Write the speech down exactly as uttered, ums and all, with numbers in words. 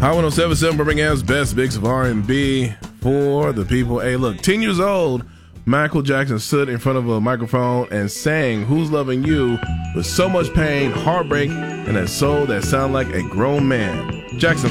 Hot one oh seven point seven Birmingham's best mix of R and B for the people. Hey, look, ten years old, Michael Jackson stood in front of a microphone and sang Who's Loving You with so much pain, heartbreak, and a soul that sounded like a grown man. Jackson